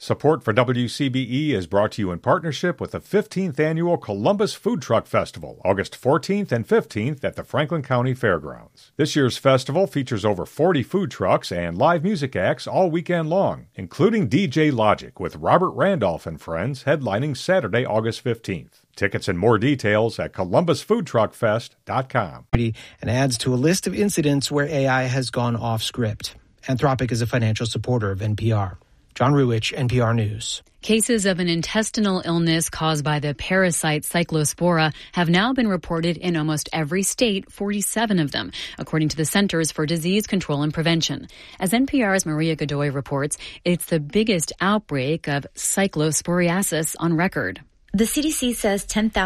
Support for WCBE is brought to you in partnership with the 15th Annual Columbus Food Truck Festival, August 14th and 15th at the Franklin County Fairgrounds. This year's festival features over 40 food trucks and live music acts all weekend long, including DJ Logic with Robert Randolph and Friends headlining Saturday, August 15th. Tickets and more details at columbusfoodtruckfest.com. And adds to a list of incidents where AI has gone off script. Anthropic is a financial supporter of NPR. John Ruwich, NPR News. Cases of an intestinal illness caused by the parasite Cyclospora have now been reported in almost every state, 47 of them, according to the Centers for Disease Control and Prevention. As NPR's Maria Godoy reports, it's the biggest outbreak of cyclosporiasis on record. The CDC says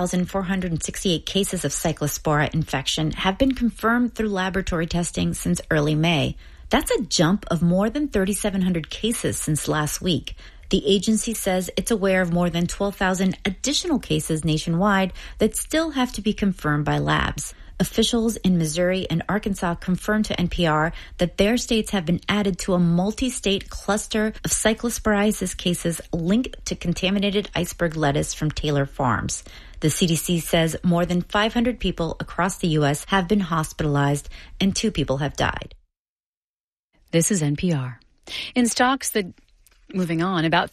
10,468 cases of Cyclospora infection have been confirmed through laboratory testing since early May. That's a jump of more than 3,700 cases since last week. The agency says it's aware of more than 12,000 additional cases nationwide that still have to be confirmed by labs. Officials in Missouri and Arkansas confirmed to NPR that their states have been added to a multi-state cluster of cyclosporiasis cases linked to contaminated iceberg lettuce from Taylor Farms. The CDC says more than 500 people across the U.S. have been hospitalized and 2 people have died. This is NPR. In stocks that Moving on, about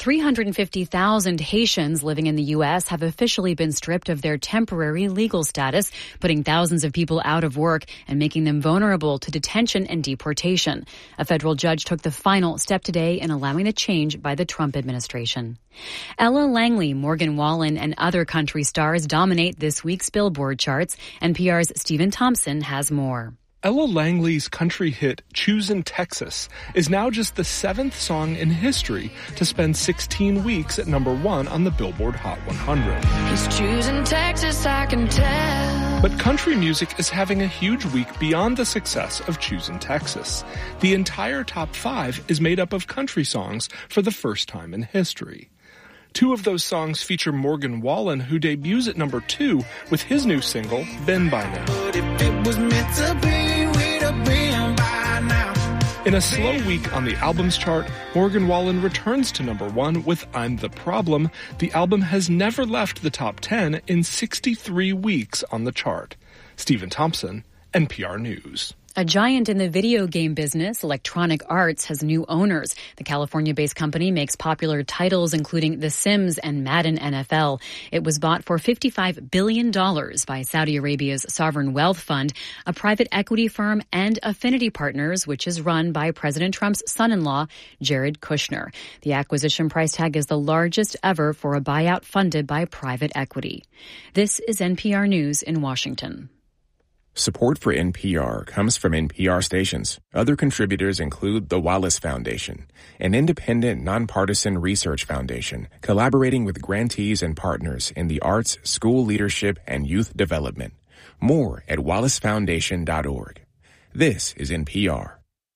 350,000 Haitians living in the U.S. have officially been stripped of their temporary legal status, putting thousands of people out of work and making them vulnerable to detention and deportation. A federal judge took the final step today in allowing the change by the Trump administration. Ella Langley, Morgan Wallen, and other country stars dominate this week's Billboard charts. NPR's Stephen Thompson has more. Ella Langley's country hit Choosin' Texas is now just the 7th song in history to spend 16 weeks at number 1 on the Billboard Hot 100. He's choosing Texas, I can tell. But country music is having a huge week beyond the success of Choosin' Texas. The entire top 5 is made up of country songs for the first time in history. 2 of those songs feature Morgan Wallen, who debuts at number 2 with his new single, Been By Now. But if it was meant to be, we'd have been by now. In a slow week on the albums chart, Morgan Wallen returns to number 1 with I'm the Problem. The album has never left the top 10 in 63 weeks on the chart. Stephen Thompson, NPR News. A giant in the video game business, Electronic Arts, has new owners. The California-based company makes popular titles including The Sims and Madden NFL. It was bought for $55 billion by Saudi Arabia's Sovereign Wealth Fund, a private equity firm, and Affinity Partners, which is run by President Trump's son-in-law, Jared Kushner. The acquisition price tag is the largest ever for a buyout funded by private equity. This is NPR News in Washington. Support for NPR comes from NPR stations. Other contributors include the Wallace Foundation, an independent, nonpartisan research foundation collaborating with grantees and partners in the arts, school leadership, and youth development. More at wallacefoundation.org. This is NPR.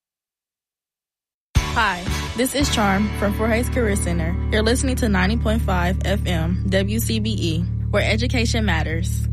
Hi, this is Charm from Fort Hays Career Center. You're listening to 90.5 FM WCBE, where education matters.